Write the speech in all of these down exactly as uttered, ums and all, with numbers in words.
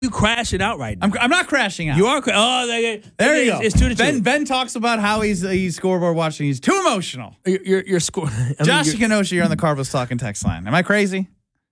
You crashing out right now. I'm, I'm not crashing out. You are. Cra- oh, they, there you it's, go. It's two to Ben, two. Ben talks about how he's he's scoreboard watching. He's too emotional. You're, you're, you're scoring. Josh Kenosha, you're on the Carlos Talking text line. Am I crazy?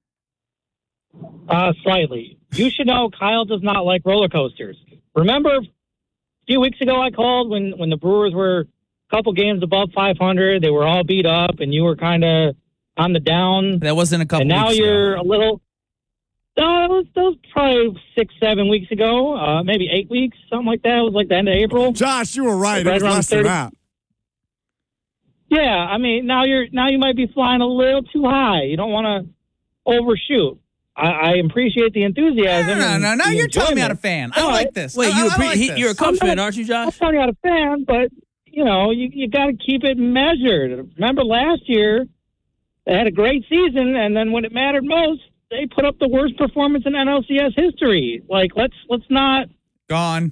Uh, slightly. You should know Kyle does not like roller coasters. Remember a few weeks ago I called when, when the Brewers were a couple games above five hundred. They were all beat up, and you were kind of on the down. That wasn't a couple and now weeks you're ago. a little... No, that was, that was probably six, seven weeks ago, uh, maybe eight weeks, something like that. It was like the end of April. Josh, you were right. Right It was around less than thirty that. Yeah, I mean, now you're now you might be flying a little too high. You don't want to overshoot. I, I appreciate the enthusiasm. No, no, no. and Now the you're telling me I'm a enjoyment. fan. I don't No, like this. Wait, I, you I, I appre- don't like he, this. you're a Cubs I'm fan, not- aren't you, I'm Josh? not not a fan, but you know, you you got to keep it measured. Remember last year, they had a great season, and then when it mattered most, they put up the worst performance in N L C S history. Like, let's let's not. Gone.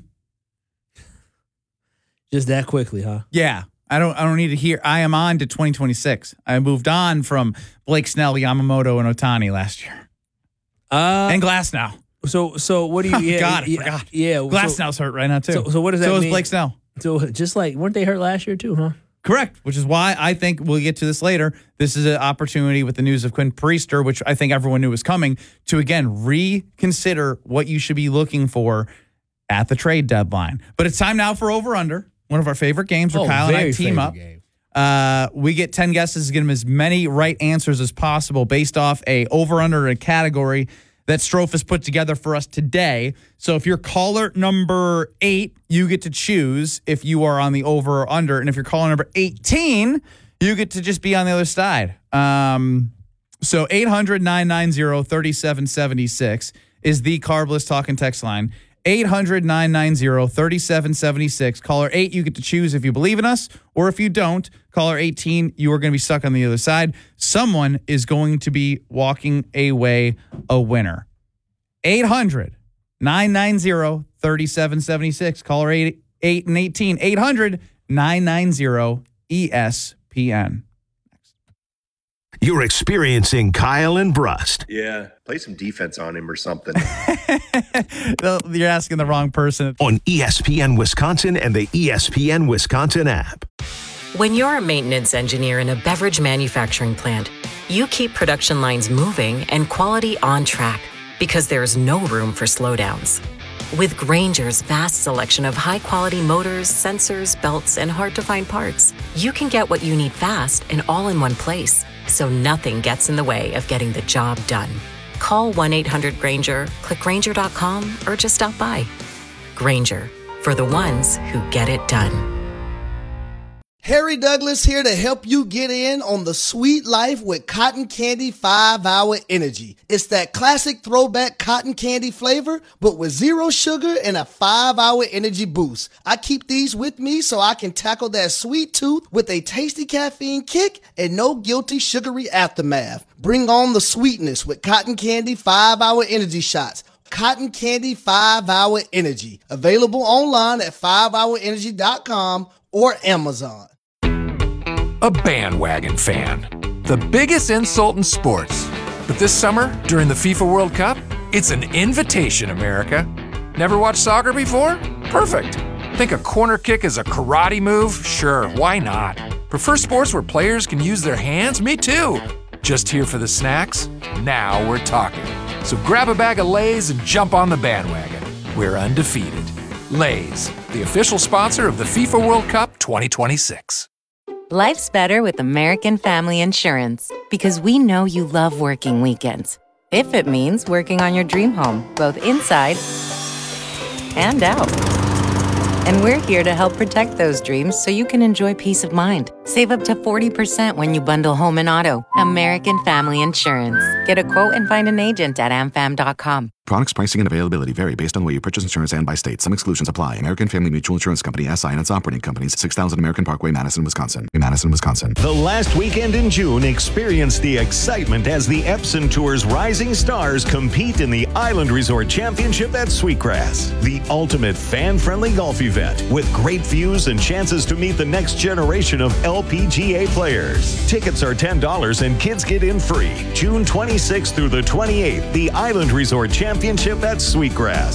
Just that quickly, huh? Yeah. I don't I don't need to hear. I am on to twenty twenty-six. I moved on from Blake Snell, Yamamoto, and Ohtani last year. Uh, And Glasnow. so, so what do you? Oh, Yeah, God, I yeah, forgot. Yeah, Glasnow's hurt right now, too. So, so what does that so mean? is Blake Snell. So just like weren't they hurt last year too, huh? Correct, which is why I think we'll get to this later. This is an opportunity with the news of Quinn Priester, which I think everyone knew was coming, to again reconsider what you should be looking for at the trade deadline. But it's time now for Over Under, one of our favorite games where Oh, Kyle and I very team favorite up. game. Uh, we get ten guesses, get them as many right answers as possible based off a Over Under in a category that Strofe has put together for us today. So if you're caller number eight, you get to choose if you are on the over or under. And if you're caller number eighteen, you get to just be on the other side. Um, so eight hundred, nine nine zero, three seven seven six is the Carbless Talking text line. eight hundred, nine nine zero, three seven seven six. Caller eight, you get to choose if you believe in us, or if you don't, caller eighteen, you are going to be stuck on the other side. Someone is going to be walking away a winner. eight hundred, nine nine zero, three seven seven six. Caller eight, eight and eighteen. eight hundred, nine nine zero, E S P N. You're experiencing Kyle and Brust. Yeah, play some defense on him or something. You're asking the wrong person. On E S P N Wisconsin and the E S P N Wisconsin app. When you're a maintenance engineer in a beverage manufacturing plant, you keep production lines moving and quality on track because there's no room for slowdowns. With Grainger's vast selection of high-quality motors, sensors, belts, and hard-to-find parts, you can get what you need fast and all in one place, so nothing gets in the way of getting the job done. Call one eight hundred Grainger, click Grainger dot com, or just stop by. Grainger, for the ones who get it done. Harry Douglas here to help you get in on the sweet life with Cotton Candy five hour Energy. It's that classic throwback cotton candy flavor, but with zero sugar and a five hour energy boost. I keep these with me so I can tackle that sweet tooth with a tasty caffeine kick and no guilty sugary aftermath. Bring on the sweetness with Cotton Candy five hour Energy shots. Cotton Candy five hour Energy. Available online at five hour energy dot com or Amazon. A bandwagon fan. The biggest insult in sports. But this summer, during the FIFA World Cup, it's an invitation, America. Never watched soccer before? Perfect. Think a corner kick is a karate move? Sure, why not? Prefer sports where players can use their hands? Me too. Just here for the snacks? Now we're talking. So grab a bag of Lay's and jump on the bandwagon. We're undefeated. Lay's, the official sponsor of the FIFA World Cup twenty twenty-six. Life's better with American Family Insurance because we know you love working weekends. If it means working on your dream home, both inside and out. And we're here to help protect those dreams so you can enjoy peace of mind. Save up to forty percent when you bundle home and auto. American Family Insurance. Get a quote and find an agent at a m fam dot com. Products, pricing, and availability vary based on where you purchase insurance and by state. Some exclusions apply. American Family Mutual Insurance Company, S I and its operating companies, six thousand American Parkway, Madison, Wisconsin. Madison, Wisconsin. The last weekend in June, experience the excitement as the Epson Tour's rising stars compete in the Island Resort Championship at Sweetgrass. The ultimate fan-friendly golf event with great views and chances to meet the next generation of L P G A players. Tickets are ten dollars and kids get in free. June twenty-sixth through the twenty-eighth, the Island Resort Championship at Sweetgrass.